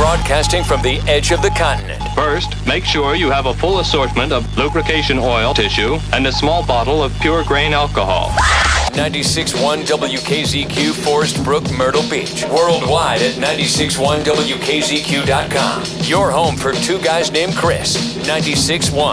broadcasting from the edge of the continent. First, make sure you have a full assortment of lubrication oil, tissue, and a small bottle of pure grain alcohol. 96.1 WKZQ, Forest Brook, Myrtle Beach. Worldwide at 96.1WKZQ.com. Your home for two guys named Chris. 96.1